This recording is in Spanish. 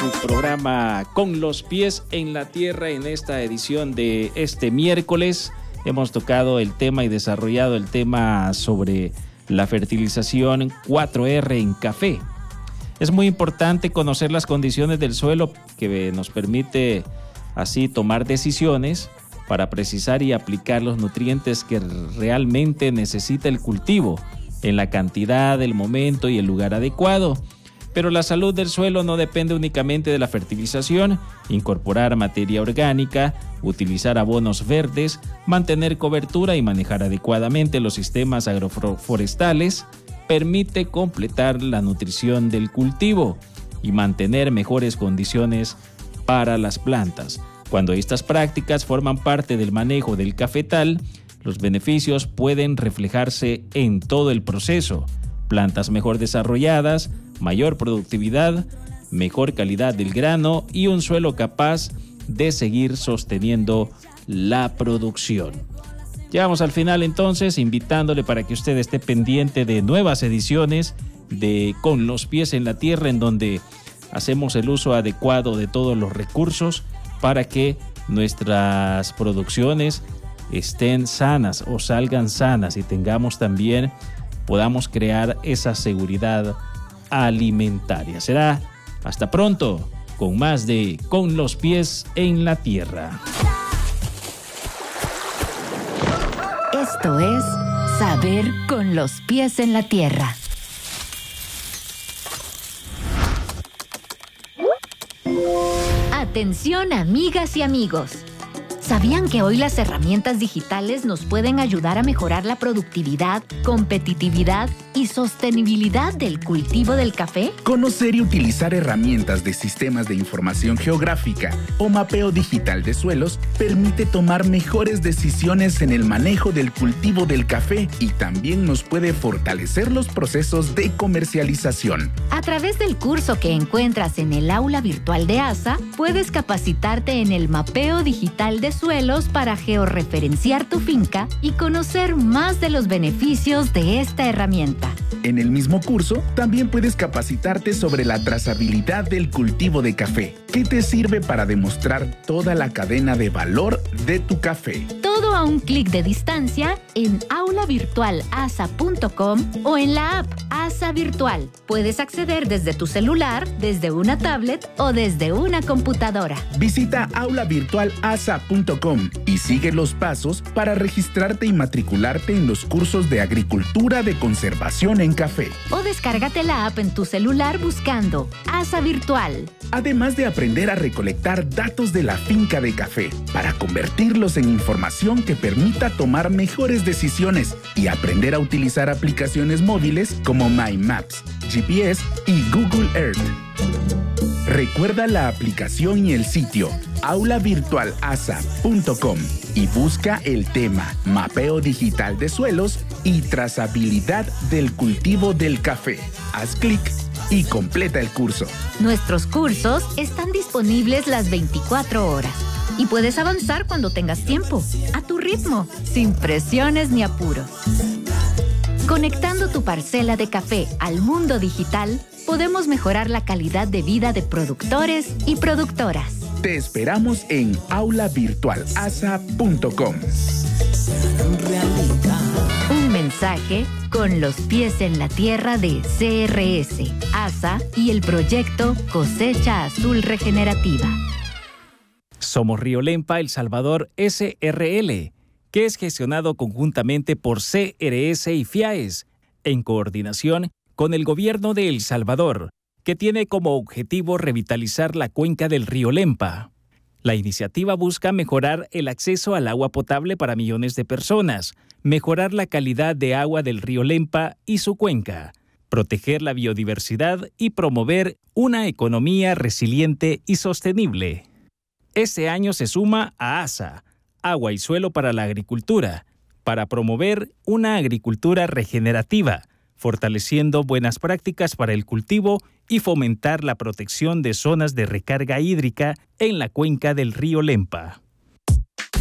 su programa Con los pies en la tierra. En esta edición de este miércoles hemos tocado el tema y desarrollado el tema sobre la fertilización 4R en café. Es muy importante conocer las condiciones del suelo que nos permite así tomar decisiones para precisar y aplicar los nutrientes que realmente necesita el cultivo en la cantidad, el momento y el lugar adecuado. Pero la salud del suelo no depende únicamente de la fertilización. Incorporar materia orgánica, utilizar abonos verdes, mantener cobertura y manejar adecuadamente los sistemas agroforestales permite completar la nutrición del cultivo y mantener mejores condiciones para las plantas. Cuando estas prácticas forman parte del manejo del cafetal, los beneficios pueden reflejarse en todo el proceso. Plantas mejor desarrolladas, mayor productividad, mejor calidad del grano y un suelo capaz de seguir sosteniendo la producción. Llegamos al final entonces, invitándole para que usted esté pendiente de nuevas ediciones de Con los pies en la tierra, en donde hacemos el uso adecuado de todos los recursos para que nuestras producciones estén sanas o salgan sanas y podamos crear esa seguridad alimentaria. Será hasta pronto con más de Con los pies en la tierra. Esto es Saber con los pies en la tierra. Atención, amigas y amigos. ¿Sabían que hoy las herramientas digitales nos pueden ayudar a mejorar la productividad, competitividad y sostenibilidad del cultivo del café? Conocer y utilizar herramientas de sistemas de información geográfica o mapeo digital de suelos permite tomar mejores decisiones en el manejo del cultivo del café y también nos puede fortalecer los procesos de comercialización. A través del curso que encuentras en el aula virtual de ASA, puedes capacitarte en el mapeo digital de suelos para georreferenciar tu finca y conocer más de los beneficios de esta herramienta. En el mismo curso, también puedes capacitarte sobre la trazabilidad del cultivo de café, que te sirve para demostrar toda la cadena de valor de tu café. Todo a un clic de distancia en aulavirtualasa.com o en la app ASA Virtual. Puedes acceder desde tu celular, desde una tablet o desde una computadora. Visita aulavirtualasa.com y sigue los pasos para registrarte y matricularte en los cursos de agricultura de conservación en café. O descárgate la app en tu celular buscando ASA Virtual. Además de aprender a recolectar datos de la finca de café para convertirlos en información que permita tomar mejores decisiones y aprender a utilizar aplicaciones móviles como My Maps, GPS y Google Earth. Recuerda la aplicación y el sitio aulavirtualasa.com y busca el tema Mapeo Digital de Suelos y Trazabilidad del Cultivo del Café. Haz clic y completa el curso. Nuestros cursos están disponibles las 24 horas y puedes avanzar cuando tengas tiempo, a tu ritmo, sin presiones ni apuros. Conectando tu parcela de café al mundo digital, podemos mejorar la calidad de vida de productores y productoras. Te esperamos en aulavirtualasa.com. Un mensaje con los pies en la tierra de CRS, ASA y el proyecto Cosecha Azul Regenerativa. Somos Río Lempa El Salvador SRL, que es gestionado conjuntamente por CRS y FIAES, en coordinación con el gobierno de El Salvador, que tiene como objetivo revitalizar la cuenca del río Lempa. La iniciativa busca mejorar el acceso al agua potable para millones de personas, mejorar la calidad de agua del río Lempa y su cuenca, proteger la biodiversidad y promover una economía resiliente y sostenible. Este año se suma a ASA, Agua y Suelo para la Agricultura, para promover una agricultura regenerativa, fortaleciendo buenas prácticas para el cultivo y fomentar la protección de zonas de recarga hídrica en la cuenca del río Lempa.